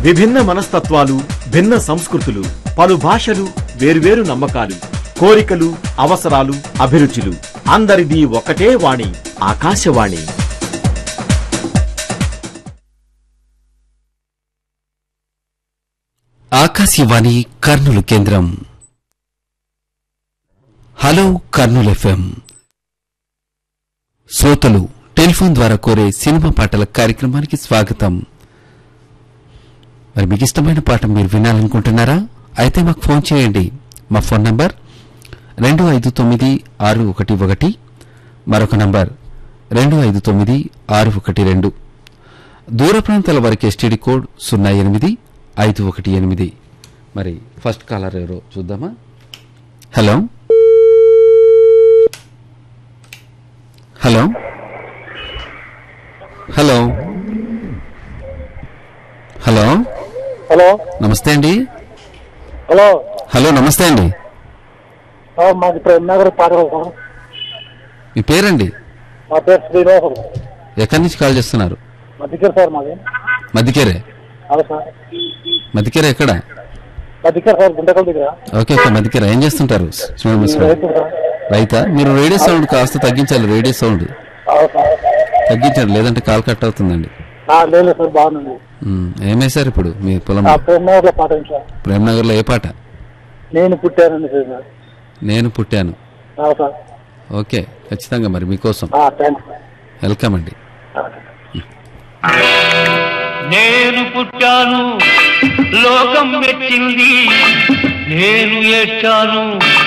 విభిన్న మనస్తత్వాలు, భిన్న సంస్కృతులు, పలు భాషలు, వేర్వేరు నమ్మకాలు, కోరికలు, అవసరాలు, అభిరుచులు, అందరిది ఒకటే వాణి, ఆకాశవాణి. ఆకాశవాణి కర్నూలు కేంద్రం. Hello Kurnool FM. శ్రోతలు టెలిఫోన్ ద్వారా కోరే సినిమా పాటల కార్యక్రమానికి స్వాగతం. మరి మీకు ఇష్టమైన పాట మీరు వినాలనుకుంటున్నారా? అయితే మాకు ఫోన్ చేయండి. మా ఫోన్ నంబర్ 259611, మరొక నంబర్ 259612. దూర ప్రాంతాల వారికి ఎస్టీడీ కోడ్ 08518. మరి ఫస్ట్ కాలర్ ఎవరో చూద్దామా? Hello hello hello hello hello నమస్తే అండి. హలో హలో నమస్తే అండి. మాది ప్రేమనగర్ పాటలు. మీ పేరండి? మా పేరు శ్రీనివాసులు. ఎక్కడి నుంచి కాల్ చేస్తున్నారు? మధ్యకేర సార్ మాది. మధ్యకేరే? అదే సార్. మధ్యకేర ఎక్కడ? మధ్యకేర సార్, గుంటకల్ దగ్గర. Okay okay, మధ్యకేర. ఏం చేస్తుంటారు? రైతు సార్. రైతా? మీరు రేడియో సౌండ్ కాస్త తగ్గించాలి. రేడియో సౌండ్ తగ్గించండి, లేదంటే కాల్ కట్ అవుతుందండి. లేదు సార్, బాగుంది. ఏమేశారు ఇప్పుడు మీ పొలం? ప్రేమనగర్ లో పాట సార్. ప్రేమనగర్ లో ఏ పాట? నేను పుట్టానండి సార్. నేను పుట్టాను. సార్ ఓకే, ఖచ్చితంగా మరి మీకోసం. థ్యాంక్స్. వెల్కమ్ అండి. నేను పుట్టాను, లోకం మెచ్చింది, నేను ఏడ్చాను,